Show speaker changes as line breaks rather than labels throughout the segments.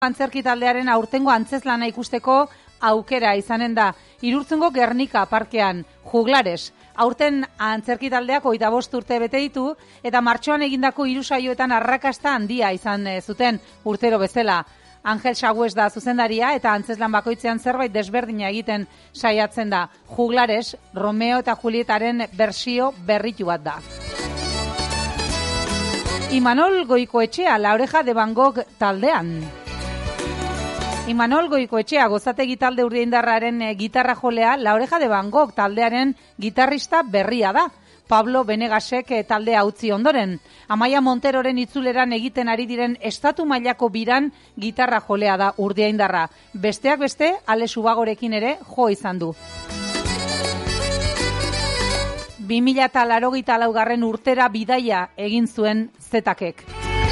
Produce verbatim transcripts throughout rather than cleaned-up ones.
Antzerki taldearen aurtengo antzeslana ikusteko aukera izanen da. Irurtzungo Gernika parkean, Juglares. Aurten antzerki taldeak hogeita bost urte bete ditu eta martxoan egindako hiru saioetan arrakasta handia izan zuten urtero bezala. Angel Sagües da zuzendaria eta antzeslan bakoitzean zerbait desberdina egiten saiatzen da. Juglares, Romeo eta Julietaren bersio berritu bat da. Imanol Goikoetxea, La Oreja de Van Gogh taldean. Imanol Goikoetxea, Gozategi talde Urdiaindarraren gitarra jolea, La Oreja de Van Gogh taldearen gitarrista berria da. Pablo Benegasek taldea utzi ondoren. Amaia Monteroren itzuleran egiten ari diren estatu mailako biran gitarra jolea da Urdiaindarra. Besteak beste, Ale Subagorekin ere jo izan du. bi mila laurogeita laugarren urtera bidaia egin zuen Zetakek.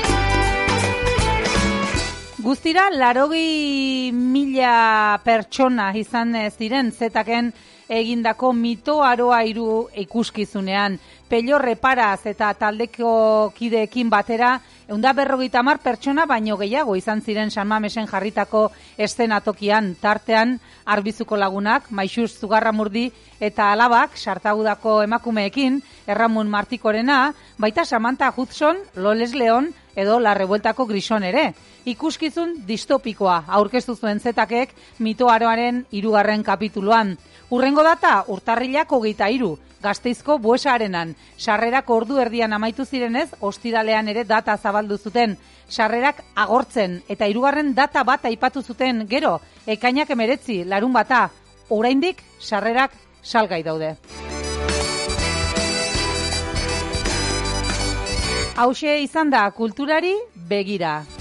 Guztira, larogi mila pertsona izan ziren Zetaken egindako mito aroa hiru ikuskizunean. Pello Reparaz eta taldeko kideekin batera, ehunda berrogeita hamar pertsona baino gehiago izan ziren San Mamesen jarritako eszenatokian. Tartean, Arbizuko lagunak, Maixuz Zugarramurdi eta alabak, Sartagudako emakumeekin, Erramun Martikorena, baita Samantha Hudson, Loles Leon, edo La Revueltako Grison ere. Ikuskizun distopikoa aurkeztu zuen Zetakek mitoaroaren hirugarren kapituluan. Urrengo data, urtarrilak hogeita hiru, Gasteizko Buesa Arenan. Sarrerak ordu erdian amaitu zirenez, ostiralean ere data zabaldu zuten. Sarrerak agortzen eta hirugarren data bat aipatu zuten gero, ekainak emeretzi, larun bata, oraindik sarrerak salgai daude. Hauxe izan da kulturari begira.